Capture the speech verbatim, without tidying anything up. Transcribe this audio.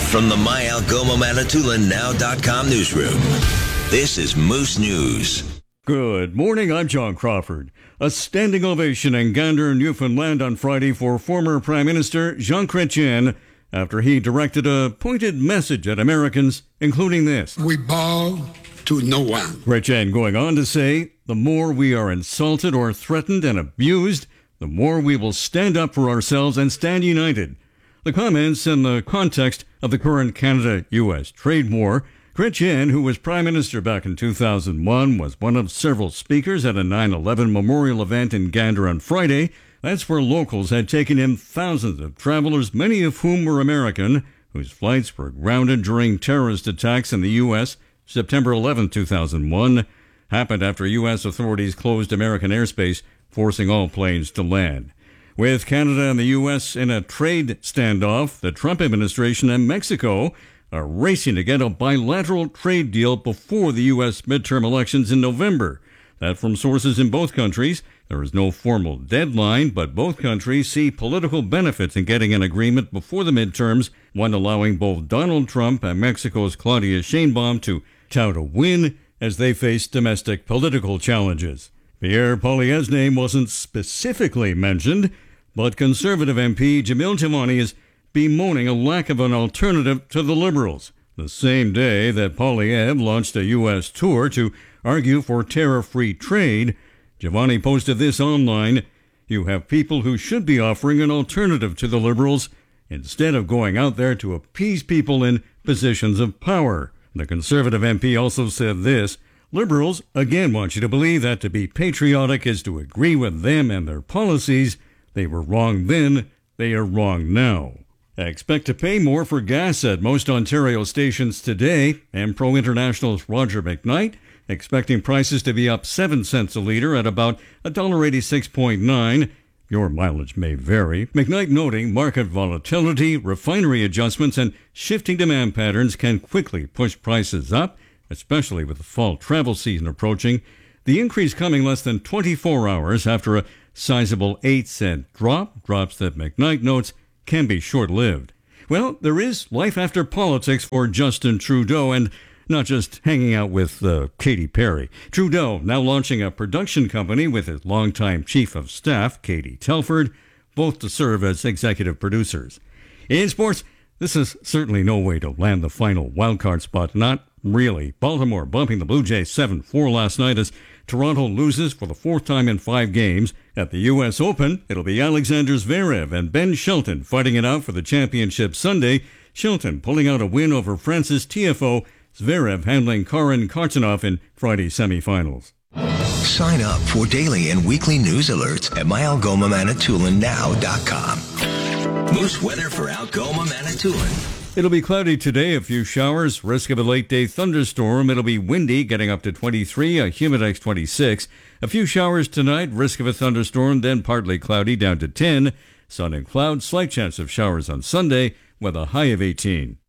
from the My Algoma Manitoulin Now dot com newsroom, this is Moose News. Good morning, I'm John Crawford. A standing ovation in Gander, Newfoundland on Friday for former Prime Minister Jean Chrétien after he directed a pointed message at Americans, including this. We bow to no one. Chrétien going on to say, the more we are insulted or threatened and abused, the more we will stand up for ourselves and stand united. The comments in the context of the current Canada-U S trade war. Chrétien, who was Prime Minister back in two thousand one, was one of several speakers at a nine eleven memorial event in Gander on Friday. That's where locals had taken in thousands of travelers, many of whom were American, whose flights were grounded during terrorist attacks in the U S September eleventh, two thousand one. Happened after U S authorities closed American airspace, forcing all planes to land. With Canada and the U S in a trade standoff, the Trump administration and Mexico are racing to get a bilateral trade deal before the U S midterm elections in November. That from sources in both countries. There is no formal deadline, but both countries see political benefits in getting an agreement before the midterms, one allowing both Donald Trump and Mexico's Claudia Sheinbaum to tout a win as they face domestic political challenges. Pierre Poilievre's name wasn't specifically mentioned, but Conservative M P Jamil Jivani is bemoaning a lack of an alternative to the Liberals. The same day that Poilievre launched a U S tour to argue for tariff-free trade, Jivani posted this online. You have people who should be offering an alternative to the Liberals instead of going out there to appease people in positions of power. The Conservative M P also said this. Liberals, again, want you to believe that to be patriotic is to agree with them and their policies. They were wrong then, they are wrong now. Expect to pay more for gas at most Ontario stations today. Ampro International's Roger McKnight expecting prices to be up seven cents a litre at about one dollar eighty-six point nine. Your mileage may vary. McKnight noting market volatility, refinery adjustments, and shifting demand patterns can quickly push prices up, especially with the fall travel season approaching. The increase coming less than twenty-four hours after a sizable eight cent drop, drops that McKnight notes can be short-lived. Well, there is life after politics for Justin Trudeau, and not just hanging out with uh, Katy Perry. Trudeau now launching a production company with his longtime chief of staff, Katie Telford, both to serve as executive producers. In sports, this is certainly no way to land the final wildcard spot. Not really. Baltimore bumping the Blue Jays seven four last night as Toronto loses for the fourth time in five games. At the U S Open, it'll be Alexander Zverev and Ben Shelton fighting it out for the championship Sunday. Shelton pulling out a win over Francis Tiafoe. Zverev handling Karin Khachanov in Friday's semifinals. Sign up for daily and weekly news alerts at My Algoma Manitoulin Now dot com. Moose weather for Algoma Manitoulin. It'll be cloudy today, a few showers, risk of a late-day thunderstorm. It'll be windy, getting up to twenty-three, a humidex twenty-six. A few showers tonight, risk of a thunderstorm, then partly cloudy, down to ten. Sun and clouds, slight chance of showers on Sunday, with a high of eighteen.